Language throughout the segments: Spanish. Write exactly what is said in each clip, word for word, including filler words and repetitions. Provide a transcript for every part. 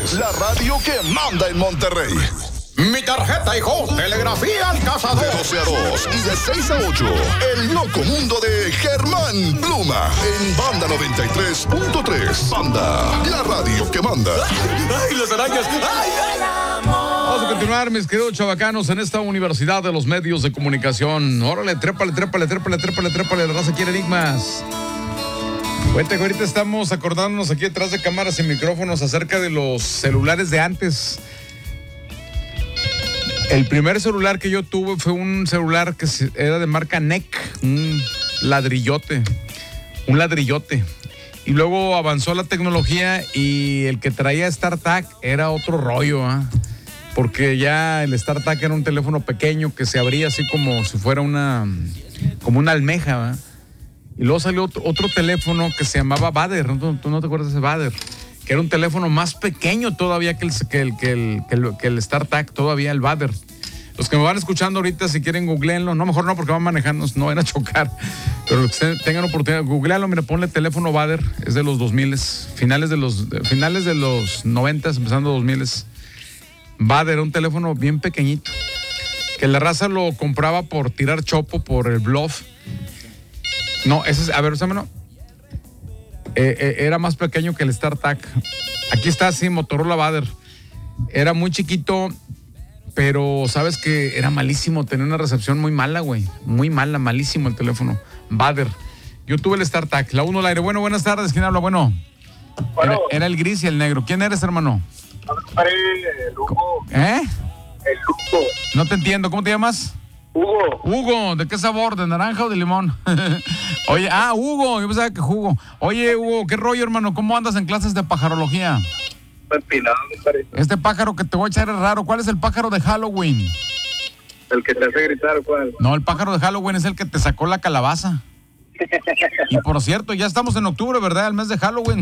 la radio que manda en Monterrey. Mi tarjeta, hijo. Telegrafía al cazador. De doce a dos y de seis a ocho. El loco mundo de Germán Pluma. En Banda noventa y tres punto tres. Banda, la radio que manda. ¡Ay, las arañas! ¡Ay, el amor! Vamos a continuar, mis queridos chavacanos, en esta Universidad de los Medios de Comunicación. Órale, trépale, trépale, trépale, trépale, trépale. La raza quiere enigmas. Cuenta que ahorita estamos acordándonos aquí detrás de cámaras y micrófonos acerca de los celulares de antes. El primer celular que yo tuve fue un celular que era de marca N E C, un ladrillote, un ladrillote. Y luego avanzó la tecnología y el que traía StarTAC era otro rollo, ¿eh? Porque ya el StarTAC era un teléfono pequeño que se abría así como si fuera una, como una almeja, ¿eh? Y luego salió otro, otro teléfono que se llamaba Bader, ¿no? ¿Tú no te acuerdas de ese Bader? Que era un teléfono más pequeño todavía que el, que el, que el, que el, que el StarTAC, todavía el Bader. Los que me van escuchando ahorita, si quieren, googleenlo. No, mejor no, porque van manejando, no van a chocar. Pero los que tengan oportunidad, googlealo, mira, ponle teléfono Bader, es de los dos mil, finales de los, finales de los noventa, empezando dos mil. Bader era un teléfono bien pequeñito, que la raza lo compraba por tirar chopo, por el bluff. No, ese es, a ver, úsamelo. Eh, eh, era más pequeño que el StarTAC. Aquí está, sí, Motorola Bader. Era muy chiquito, pero sabes que era malísimo, tenía una recepción muy mala, güey. Muy mala, malísimo el teléfono. Bader. Yo tuve el StarTAC. La uno al aire. Bueno, buenas tardes. ¿Quién habla? Bueno. Bueno. Era, era el gris y el negro. ¿Quién eres, hermano? El Hugo. ¿Eh? El Hugo. No te entiendo. ¿Cómo te llamas? Hugo. Hugo, ¿de qué sabor? ¿De naranja o de limón? Oye, ah, Hugo, yo pensaba que jugo. Oye, Hugo, ¿qué rollo, hermano? ¿Cómo andas en clases de pajarología? Empinado, compadre. Este pájaro que te voy a echar es raro. ¿Cuál es el pájaro de Halloween? El que te hace gritar, ¿cuál? No, el pájaro de Halloween es el que te sacó la calabaza. Y por cierto, ya estamos en octubre, ¿verdad? El mes de Halloween.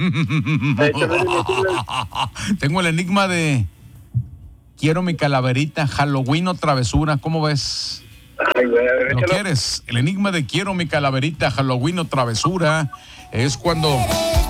Tengo el enigma de... Quiero mi calaverita, Halloween o travesura, ¿cómo ves? Ay, güey, a ver, ¿Lo échalo. quieres? El enigma de quiero mi calaverita, Halloween o travesura es cuando